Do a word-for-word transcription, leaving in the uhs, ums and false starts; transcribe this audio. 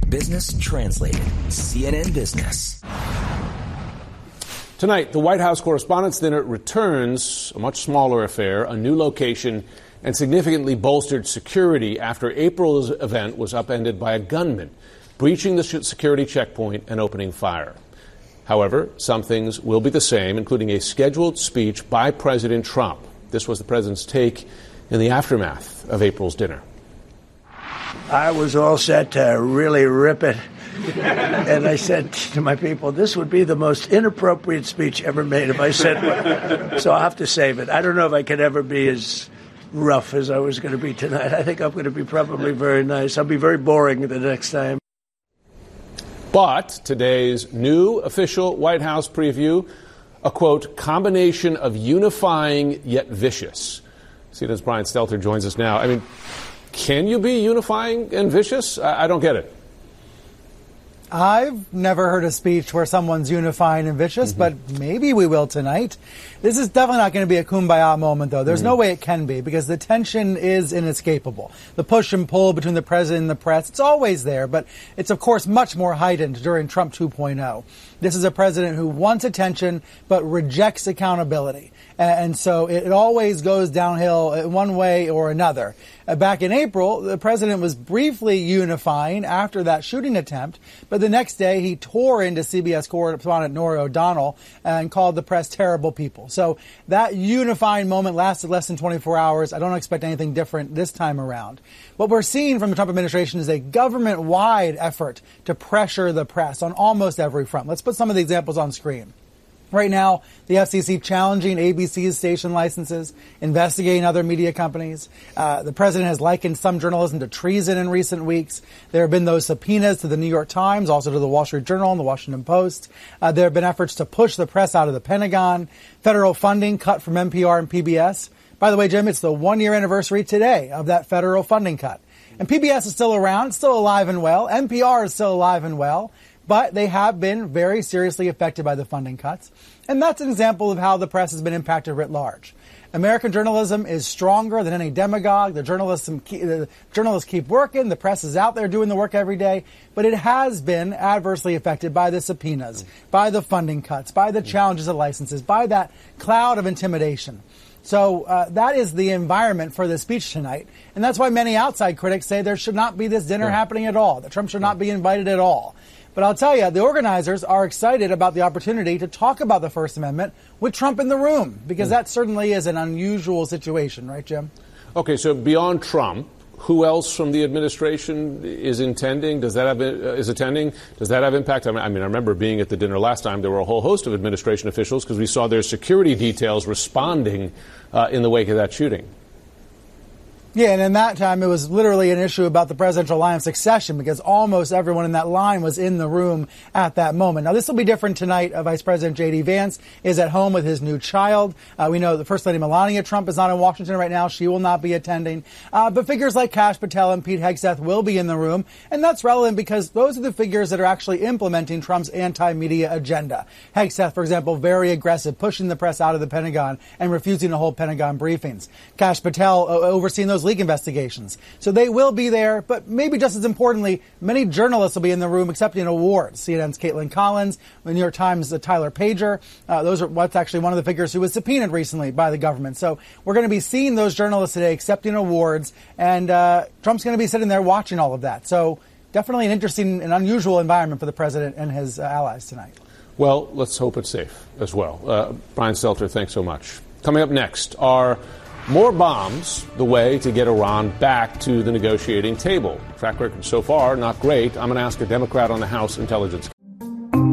Business Translated, C N N Business. Tonight, the White House Correspondents' Dinner returns, a much smaller affair, a new location, and significantly bolstered security after April's event was upended by a gunman breaching the security checkpoint and opening fire. However, some things will be the same, including a scheduled speech by President Trump. This was the president's take in the aftermath of April's dinner. I was all set to really rip it. And I said to my people, this would be the most inappropriate speech ever made if I said what. So I'll have to save it. I don't know if I could ever be as rough as I was going to be tonight. I think I'm going to be probably very nice. I'll be very boring the next time. But today's new official White House preview, a, quote, combination of unifying yet vicious. C N N's Brian Stelter joins us now. I mean, can you be unifying and vicious? I, I don't get it. I've never heard a speech where someone's unifying and vicious, mm-hmm. but maybe we will tonight. This is definitely not going to be a kumbaya moment, though. There's mm-hmm. no way it can be, because the tension is inescapable. The push and pull between the president and the press, it's always there, but it's, of course, much more heightened during Trump two point oh. This is a president who wants attention but rejects accountability. And so it always goes downhill one way or another. Back in April, the president was briefly unifying after that shooting attempt, but the next day he tore into C B S correspondent Norah O'Donnell and called the press terrible people. So that unifying moment lasted less than twenty-four hours. I don't expect anything different this time around. What we're seeing from the Trump administration is a government-wide effort to pressure the press on almost every front. Let's put some of the examples on screen. Right now, the F C C challenging A B C's station licenses, investigating other media companies. Uh, the president has likened some journalism to treason in recent weeks. There have been those subpoenas to the New York Times, also to the Wall Street Journal and the Washington Post. Uh, there have been efforts to push the press out of the Pentagon. Federal funding cut from N P R and P B S. By the way, Jim, it's the one-year anniversary today of that federal funding cut. And P B S is still around, still alive and well. N P R is still alive and well. But they have been very seriously affected by the funding cuts. And that's an example of how the press has been impacted writ large. American journalism is stronger than any demagogue. The journalists, the journalists keep working. The press is out there doing the work every day. But it has been adversely affected by the subpoenas, by the funding cuts, by the challenges of licenses, by that cloud of intimidation. So uh, that is the environment for the speech tonight. And that's why many outside critics say there should not be this dinner yeah. happening at all, that Trump should not be invited at all. But I'll tell you, the organizers are excited about the opportunity to talk about the First Amendment with Trump in the room, because mm. that certainly is an unusual situation, right, Jim? Okay, so beyond Trump, who else from the administration is intending? Does that have uh, is attending? Does that have impact? I mean, I mean, I remember being at the dinner last time. There were a whole host of administration officials because we saw their security details responding uh, in the wake of that shooting. Yeah, and in that time, it was literally an issue about the presidential line of succession, because almost everyone in that line was in the room at that moment. Now, this will be different tonight. Uh, Vice President J D. Vance is at home with his new child. Uh, we know the First Lady Melania Trump is not in Washington right now. She will not be attending. Uh, but figures like Kash Patel and Pete Hegseth will be in the room. And that's relevant because those are the figures that are actually implementing Trump's anti-media agenda. Hegseth, for example, very aggressive, pushing the press out of the Pentagon and refusing to hold Pentagon briefings. Kash Patel uh, overseeing those leak investigations. So they will be there, but maybe just as importantly, many journalists will be in the room accepting awards. C N N's Caitlin Collins, the New York Times' Tyler Pager. Uh, those are what's actually one of the figures who was subpoenaed recently by the government. So we're going to be seeing those journalists today accepting awards, and uh, Trump's going to be sitting there watching all of that. So definitely an interesting and unusual environment for the president and his uh, allies tonight. Well, let's hope it's safe as well. Uh, Brian Stelter, thanks so much. Coming up next, are more bombs the way to get Iran back to the negotiating table? Track record so far, not great. I'm going to ask a Democrat on the House Intelligence